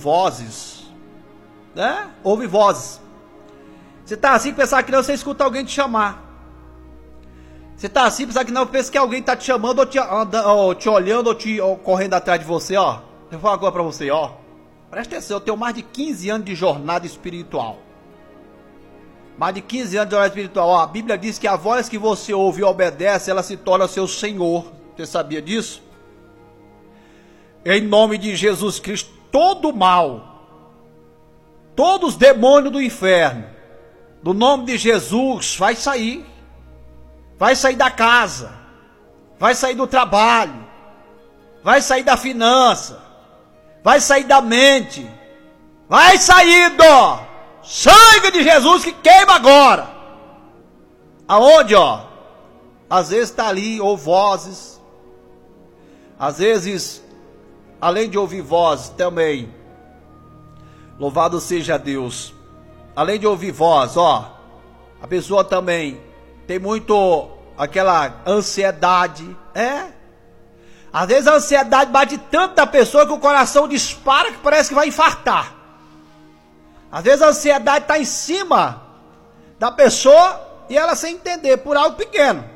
vozes, né? Ouve vozes. Você tá assim, pensar que não, você escuta alguém te chamar. Você tá assim, pensar que não, pensa que alguém tá te chamando, ou te olhando, ou correndo atrás de você, ó. Eu vou falar agora pra você, ó. Presta atenção, eu tenho mais de 15 anos de jornada espiritual. Mais de 15 anos de jornada espiritual. Ó, a Bíblia diz que a voz que você ouve e obedece, ela se torna seu Senhor. Você sabia disso? Em nome de Jesus Cristo, todo mal, todos os demônios do inferno, do nome de Jesus, vai sair. Vai sair da casa, vai sair do trabalho, vai sair da finança, vai sair da mente, vai sair do sangue de Jesus que queima agora. Aonde, ó? Às vezes está ali, ou vozes, às vezes, além de ouvir vozes também, louvado seja Deus, além de ouvir voz, ó, a pessoa também tem muito aquela ansiedade, às vezes a ansiedade bate tanto na pessoa que o coração dispara que parece que vai infartar. Às vezes a ansiedade está em cima da pessoa e ela sem entender, por algo pequeno.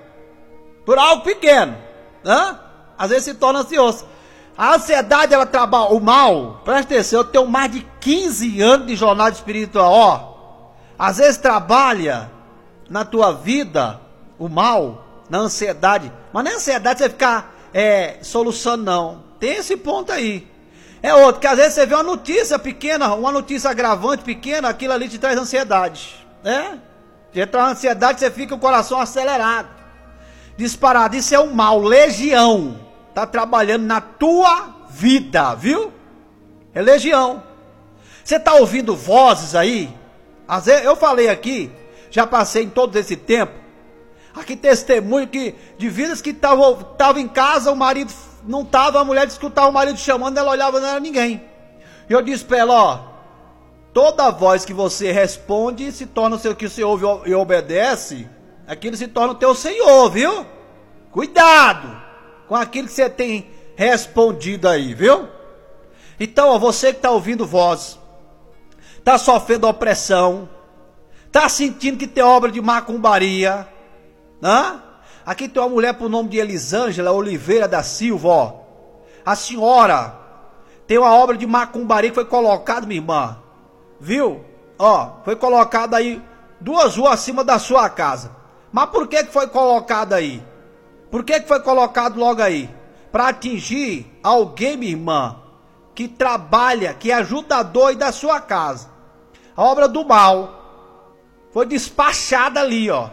Às vezes se torna ansioso. A ansiedade, ela trabalha, o mal, presta atenção, eu tenho mais de 15 anos de jornada espiritual, ó. Às vezes trabalha na tua vida, o mal, na ansiedade, mas não é ansiedade você ficar soluçando, não. Tem esse ponto aí. É outro, que às vezes você vê uma notícia pequena, uma notícia agravante pequena, aquilo ali te traz ansiedade, né? Te traz ansiedade, você fica com o coração acelerado, disparado. Isso é um mal, legião, tá trabalhando na tua vida, viu? É legião. Você tá ouvindo vozes aí? Às vezes, eu falei aqui, já passei em todo esse tempo, aqui testemunho de vidas que estavam em casa, o marido não estava, a mulher escutava o marido chamando, ela olhava, não era ninguém. E eu disse para ela, ó, toda voz que você responde se torna o seu, que você ouve e obedece, aquilo se torna o teu Senhor, viu? Cuidado com aquilo que você tem respondido aí, viu? Então, ó, você que está ouvindo voz, está sofrendo opressão, está sentindo que tem obra de macumbaria, né? Aqui tem uma mulher por nome de Elisângela Oliveira da Silva, ó. A senhora tem uma obra de macumbaria que foi colocada, minha irmã, viu? Ó, foi colocada aí 2 ruas acima da sua casa. Mas por que foi colocada aí? Por que foi colocado logo aí? Para atingir alguém, minha irmã, que trabalha, que é ajudador aí da sua casa. A obra do mal foi despachada ali, ó.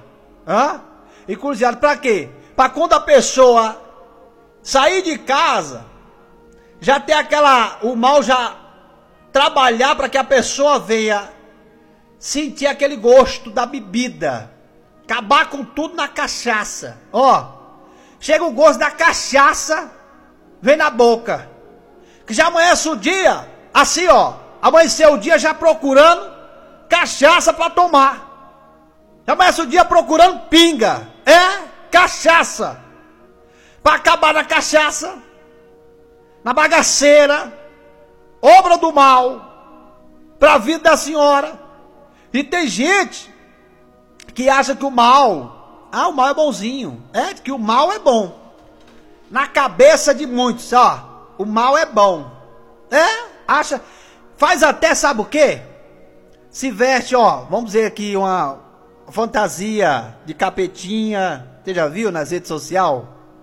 E cruzado para quê? Para quando a pessoa sair de casa, já ter o mal já trabalhar para que a pessoa venha sentir aquele gosto da bebida, acabar com tudo na cachaça. Ó, chega o gosto da cachaça, vem na boca, que já amanhece o dia, assim ó, amanheceu o dia já procurando cachaça para tomar. Já amanhece o dia procurando pinga, cachaça, para acabar na cachaça, na bagaceira, obra do mal, para a vida da senhora. E tem gente que acha que o mal é bonzinho, que o mal é bom. Na cabeça de muitos, ó, o mal é bom, acha, faz até, sabe o quê? Se veste, ó, vamos dizer aqui uma fantasia de capetinha, você já viu nas redes sociais?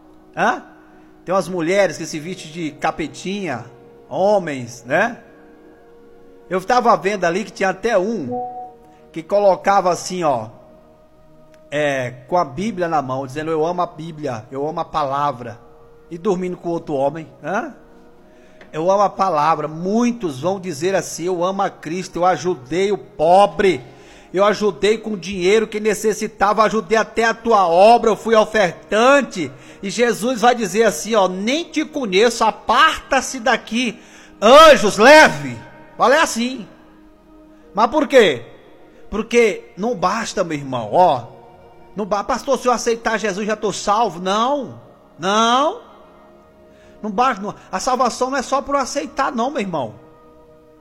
Tem umas mulheres que se vestem de capetinha, homens, né? Eu estava vendo ali que tinha até um que colocava assim, ó, com a Bíblia na mão, dizendo eu amo a Bíblia, eu amo a palavra, e dormindo com outro homem, eu amo a palavra. Muitos vão dizer assim, eu amo a Cristo, eu ajudei o pobre, eu ajudei com dinheiro que necessitava, ajudei até a tua obra, eu fui ofertante. E Jesus vai dizer assim, ó, nem te conheço, aparta-se daqui, anjos, leve. Fala, é assim. Mas por quê? Porque não basta, meu irmão, ó, não basta, pastor, se eu aceitar Jesus já estou salvo. Não basta, não. A salvação não é só por aceitar não, meu irmão.